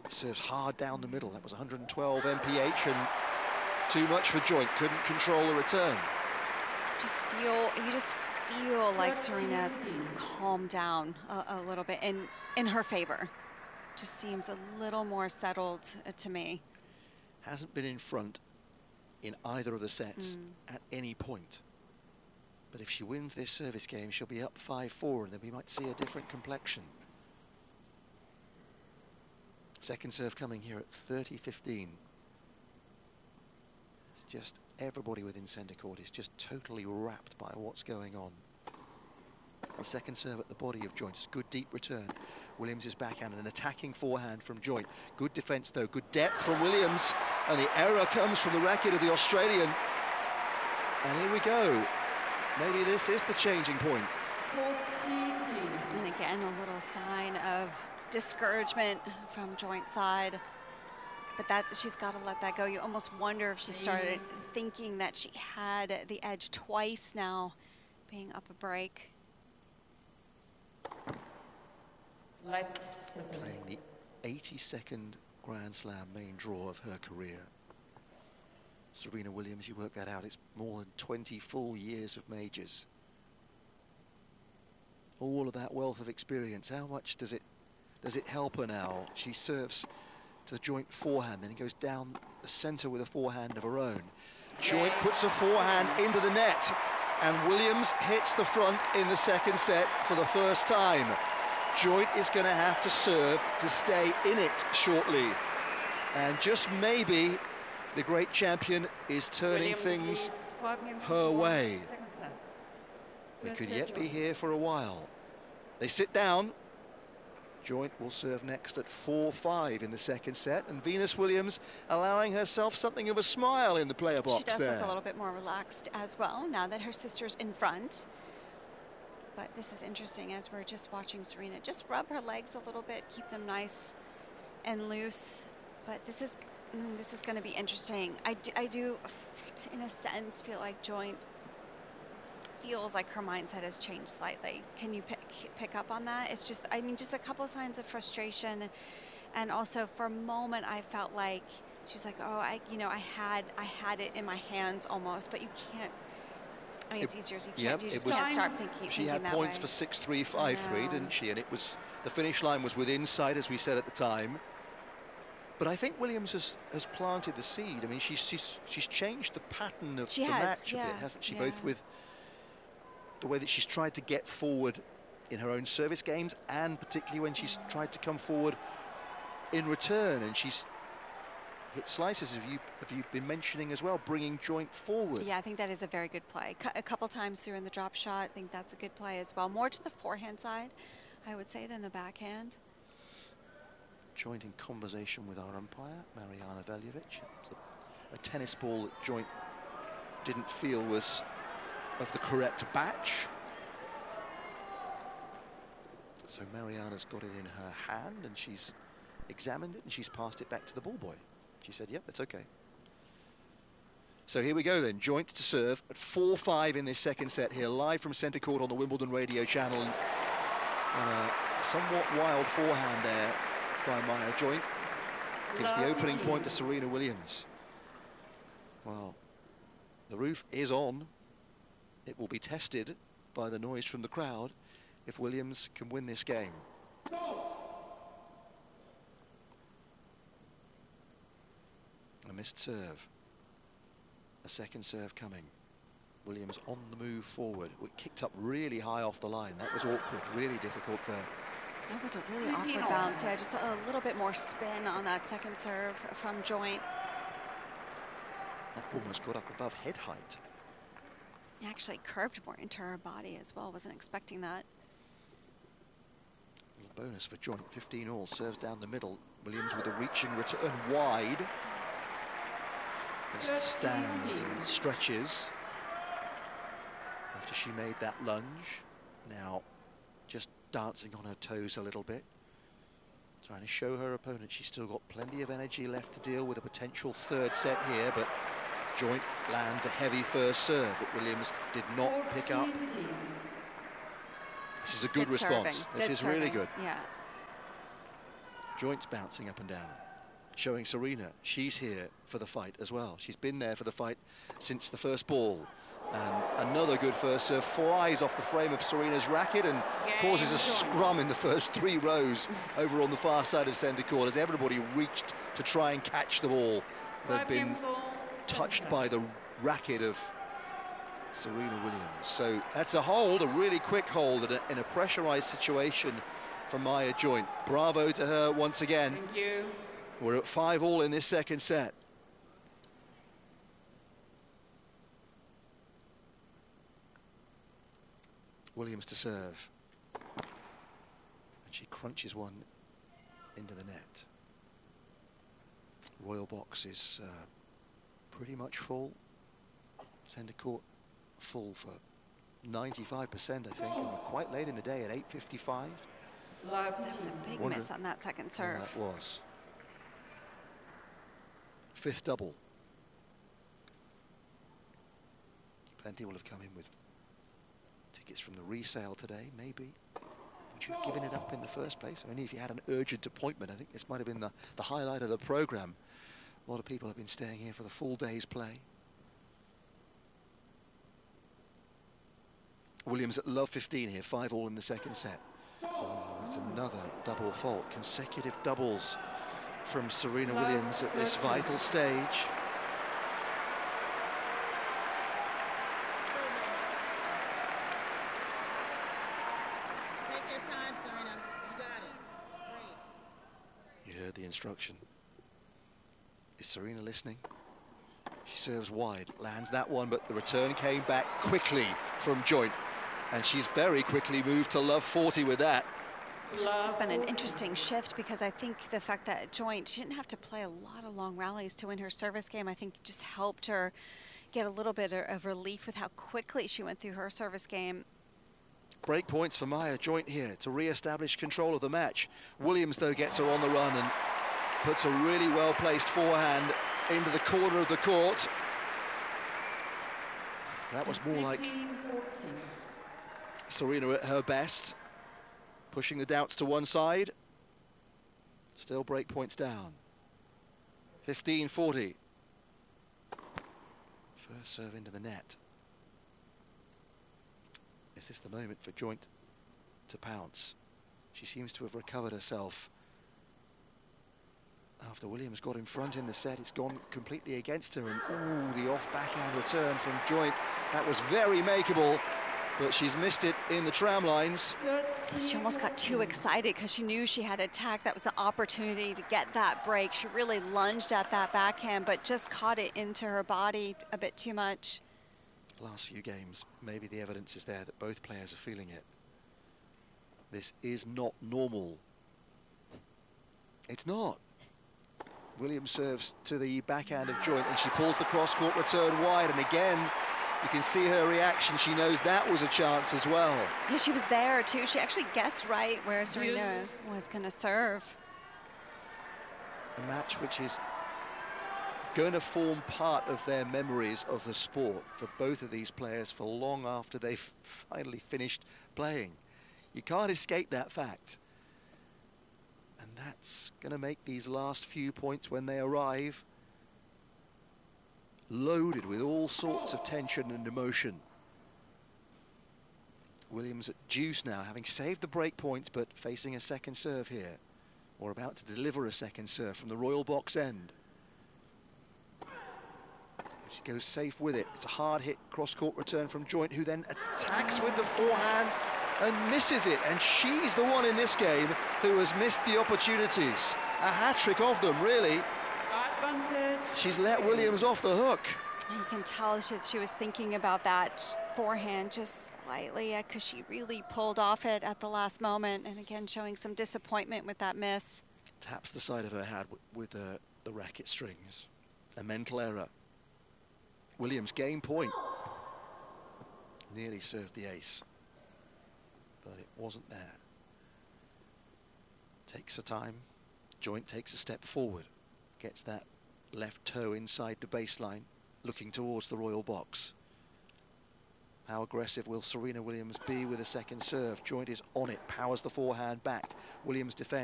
Serves hard down the middle. That was 112 mph and too much for Joint. Couldn't control the return. You just feel like Serena's calmed down a little bit in her favor. Just seems a little more settled to me. Hasn't been in front in either of the sets at any point. But if she wins this service game, she'll be up 5-4, and then we might see a different complexion. Second serve coming here at 30-15. It's just everybody within centre court is just totally wrapped by what's going on. The second serve at the body of Joint. It's good deep return. Williams' backhand, an attacking forehand from Joint. Good defence though, good depth from Williams. And the error comes from the racket of the Australian. And here we go. Maybe this is the changing point. And again, a little sign of discouragement from Joint side. But that she's got to let that go. You almost wonder if she started thinking that she had the edge twice now, being up a break. Playing the 82nd Grand Slam main draw of her career. Serena Williams, you work that out, it's more than 20 full years of majors. All of that wealth of experience, how much does it help her now? She serves to Joint forehand, then it goes down the centre with a forehand of her own. Joint puts a forehand into the net, and Williams hits the front in the second set for the first time. Joint is going to have to serve to stay in it shortly. And just maybe the great champion is turning things her way. We could yet be here for a while. They sit down. Joint will serve next at 4-5 in the second set, and Venus Williams allowing herself something of a smile in the player box. She does look a little bit more relaxed as well now that her sister's in front. But this is interesting as we're just watching Serena just rub her legs a little bit, keep them nice and loose. But this is going to be interesting. I do, in a sense, feel like Joint feels like her mindset has changed slightly. Can you pick up on that? It's just, I mean, just a couple signs of frustration, and also for a moment I felt like she was like, oh, I had it in my hands almost, but you can't. I mean, it's easier as you can't. You just can't start thinking. She had points for 6-3, 5-3, didn't she? And it was, the finish line was within sight, as we said at the time. But I think Williams has planted the seed. I mean, she's changed the pattern of the match a bit, hasn't she? Both with the way that she's tried to get forward in her own service games, and particularly when she's tried to come forward in return. And she's hit slices, have you been mentioning as well, bringing Joint forward. Yeah, I think that is a very good play. A couple times through in the drop shot, I think that's a good play as well. More to the forehand side, I would say, than the backhand. Joint in conversation with our umpire, Mariana Veljovic. A tennis ball that Joint didn't feel was of the correct batch. So Mariana's got it in her hand, and she's examined it, and she's passed it back to the ball boy. She said, yep, it's okay. So here we go then, Joint to serve at 4-5 in this second set here, live from centre court on the Wimbledon radio channel. And somewhat wild forehand there by Maya. Joint gives the opening point to Serena Williams. Well, the roof is on. It will be tested by the noise from the crowd if Williams can win this game. A missed serve. A second serve coming. Williams on the move forward. It kicked up really high off the line. That was awkward, really difficult there. That was a really awkward bounce. Yeah, just a little bit more spin on that second serve from Joint. That almost got up above head height. It actually curved more into her body as well. Wasn't expecting that. Little bonus for Joint. 15-all. Serves down the middle. Williams with a reaching return wide. Just stands and stretches after she made that lunge. Now just dancing on her toes a little bit, trying to show her opponent she's still got plenty of energy left to deal with a potential third set here. But Joint lands a heavy first serve that Williams did not pick up. This is a good response. This is really good. Yeah. Joint's bouncing up and down, showing Serena she's here for the fight as well. She's been there for the fight since the first ball. And another good first serve flies off the frame of Serena's racket and causes a scrum in the first 3 rows over on the far side of centre court as everybody reached to try and catch the ball that had been touched by the racket of Serena Williams. So that's a hold, a really quick hold in a pressurised situation from Maya Joint. Bravo to her once again. Thank you. We're at 5-all in this second set. Williams to serve. And she crunches one into the net. Royal box is pretty much full. Centre court full for 95%, I think. And we're quite late in the day at 8:55. That was a big miss on that second serve. That was. 5th double. Plenty will have come in with tickets from the resale today, maybe. Would you have given it up in the first place? I mean, if you had an urgent appointment, I think this might have been the highlight of the programme. A lot of people have been staying here for the full day's play. Williams at love 15 here, 5-all in the second set. Oh, it's another double fault. Consecutive doubles from Serena Williams at this vital stage. Take your time, Serena. You got it. Great. You heard the instruction. Is Serena listening? She serves wide, lands that one, but the return came back quickly from Joint. And she's very quickly moved to love 40 with that. This has been an interesting shift because I think the fact that Joint, she didn't have to play a lot of long rallies to win her service game, I think just helped her get a little bit of relief with how quickly she went through her service game. Break points for Maya Joint here to re-establish control of the match. Williams, though, gets her on the run and puts a really well-placed forehand into the corner of the court. That was more like Serena at her best, pushing the doubts to one side. Still break points down. 15-40. First serve into the net. Is this the moment for Joint to pounce? She seems to have recovered herself. After Williams got in front in the set, it's gone completely against her. And ooh, the off backhand return from Joint. That was very makeable, but she's missed it in the tram lines. She almost got too excited because she knew she had attack. That was the opportunity to get that break. She really lunged at that backhand, but just caught it into her body a bit too much. Last few games, maybe the evidence is there that both players are feeling it. This is not normal. It's not. Williams serves to the backhand of Joint and she pulls the cross-court return wide, and again you can see her reaction. She knows that was a chance as well. Yeah, she was there too. She actually guessed right where Serena was going to serve. A match which is going to form part of their memories of the sport for both of these players for long after they've finally finished playing. You can't escape that fact. And that's going to make these last few points when they arrive loaded with all sorts of tension and emotion. Williams at deuce now, having saved the break points, but facing a second serve here, or about to deliver a second serve from the Royal box end. She goes safe with it. It's a hard hit cross-court return from Joint, who then attacks with the forehand and misses it. And she's the one in this game who has missed the opportunities. A hat-trick of them, really. She's let Williams off the hook. You can tell she was thinking about that forehand just slightly because she really pulled off it at the last moment. And again, showing some disappointment with that miss. Taps the side of her head with the racket strings. A mental error. Williams game point. Nearly served the ace, but it wasn't there. Takes her time. Joint takes a step forward. Gets that left toe inside the baseline, looking towards the Royal box. How aggressive will Serena Williams be with a second serve? Joint is on it, powers the forehand back. Williams defends.